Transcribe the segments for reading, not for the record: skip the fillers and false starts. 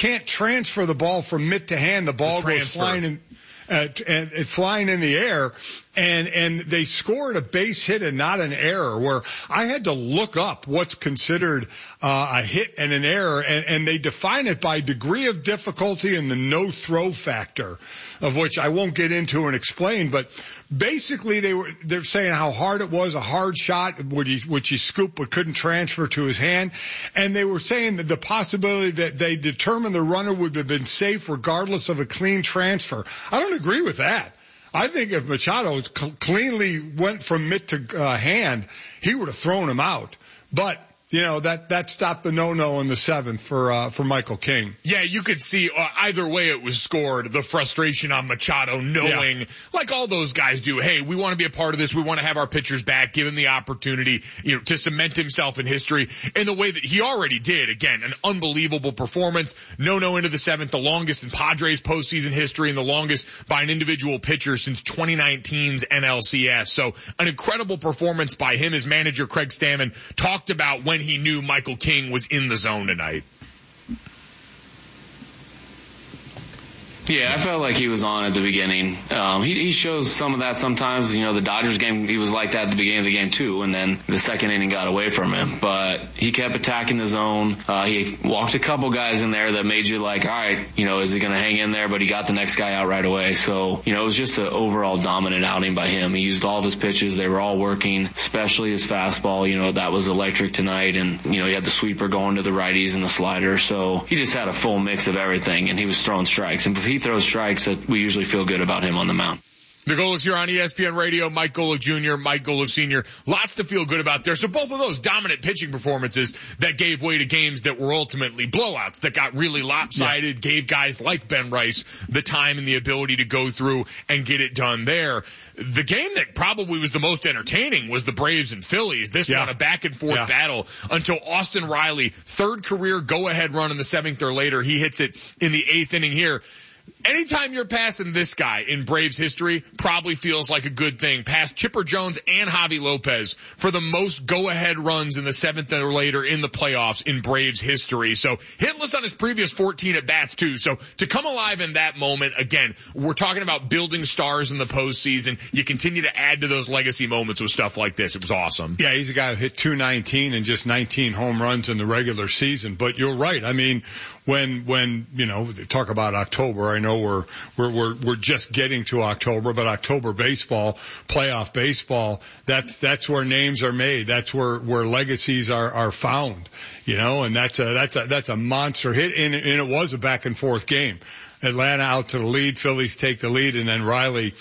can't transfer the ball from mitt to hand. The ball goes flying in the air. And they scored a base hit and not an error, where I had to look up what's considered a hit and an error, and they define it by degree of difficulty and the no-throw factor, of which I won't get into and explain. But basically, they're saying how hard it was, a hard shot, which he scooped but couldn't transfer to his hand. And they were saying that the possibility that they determined the runner would have been safe regardless of a clean transfer. I don't agree with that. I think if Machado cleanly went from mitt to hand, he would have thrown him out. But that stopped the no-no in the seventh for Michael King. Yeah, you could see either way it was scored, the frustration on Machado knowing, like all those guys do, hey, we want to be a part of this. We want to have our pitchers back, give him the opportunity, to cement himself in history in the way that he already did. Again, an unbelievable performance. No into the seventh, the longest in Padres postseason history and the longest by an individual pitcher since 2019's NLCS. So an incredible performance by him. His manager, Craig Stammen, talked about when he knew Michael King was in the zone tonight. Yeah, I felt like he was on at the beginning. He shows some of that sometimes. The Dodgers game, he was like that at the beginning of the game too, and then the second inning got away from him. But he kept attacking the zone. He walked a couple guys in there that made you like, all right, is he going to hang in there? But he got the next guy out right away. So, it was just an overall dominant outing by him. He used all of his pitches. They were all working, especially his fastball. That was electric tonight. And, he had the sweeper going to the righties and the slider. So he just had a full mix of everything, and he was throwing strikes. And if he throws strikes, we usually feel good about him on the mound. The Golics here on ESPN Radio, Mike Golic Jr., Mike Golic Sr. Lots to feel good about there. So both of those dominant pitching performances that gave way to games that were ultimately blowouts, that got really lopsided, gave guys like Ben Rice the time and the ability to go through and get it done there. The game that probably was the most entertaining was the Braves and Phillies. This one, a back-and-forth battle until Austin Riley, third career go-ahead run in the seventh or later. He hits it in the eighth inning here. Anytime you're passing this guy in Braves history, probably feels like a good thing. Past Chipper Jones and Javi Lopez for the most go-ahead runs in the seventh or later in the playoffs in Braves history. So hitless on his previous 14 at-bats too. So to come alive in that moment, again, we're talking about building stars in the postseason. You continue to add to those legacy moments with stuff like this. It was awesome. Yeah, he's a guy who hit 219 and just 19 home runs in the regular season. But you're right. I mean, when they talk about October, I know we're just getting to October, but October baseball, playoff baseball, that's where names are made. That's where legacies are found, and that's a monster hit. And it was a back and forth game. Atlanta out to the lead, Phillies take the lead, and then Riley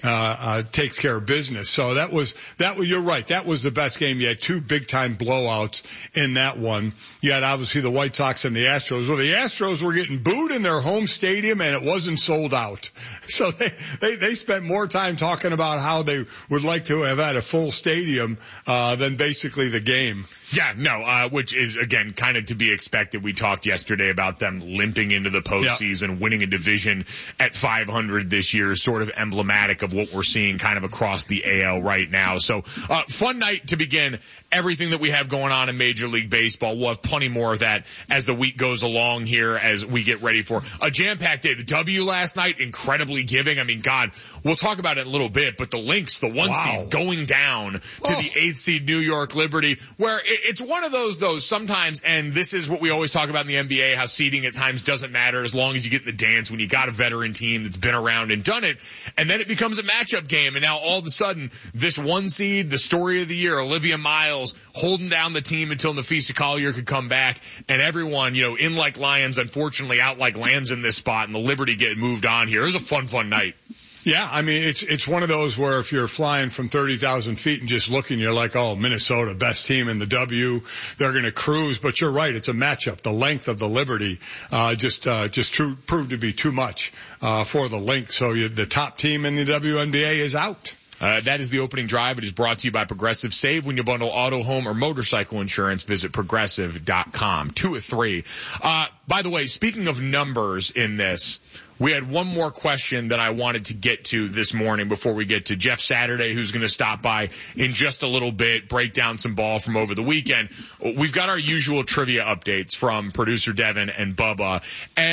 takes care of business. So that was, you're right. That was the best game. You had two big time blowouts in that one. You had obviously the White Sox and the Astros. Well, the Astros were getting booed in their home stadium and it wasn't sold out. So they spent more time talking about how they would like to have had a full stadium, than basically the game. Yeah, no, which is again kind of to be expected. We talked yesterday about them limping into the postseason, winning a division at 500 this year, sort of emblematic of what we're seeing kind of across the AL right now. So, fun night to begin everything that we have going on in Major League Baseball. We'll have plenty more of that as the week goes along here as we get ready for a jam-packed day. The W last night, incredibly giving. I mean, God, we'll talk about it in a little bit, but the Lynx, the one seed going down to the 8th seed New York Liberty, where it's one of those sometimes, and this is what we always talk about in the NBA, how seeding at times doesn't matter as long as you get in the dance when you got a veteran team that's been around and done it, and then it becomes a matchup game, and now all of a sudden, this one seed, the story of the year, Olivia Miles holding down the team until Nafisa Collier could come back, and everyone, in like lions, unfortunately out like lambs in this spot, and the Liberty get moved on here. It was a fun night. Yeah, I mean, it's one of those where if you're flying from 30,000 feet and just looking, you're like, oh, Minnesota, best team in the W. They're going to cruise. But you're right. It's a matchup. The length of the Liberty, just proved to be too much, for the Lynx. So the top team in the WNBA is out. That is the opening drive. It is brought to you by Progressive. Save when you bundle auto, home, or motorcycle insurance. Visit Progressive.com. 2 of 3. By the way, speaking of numbers in this, we had one more question that I wanted to get to this morning before we get to Jeff Saturday, who's going to stop by in just a little bit, break down some ball from over the weekend. We've got our usual trivia updates from producer Devin and Bubba. And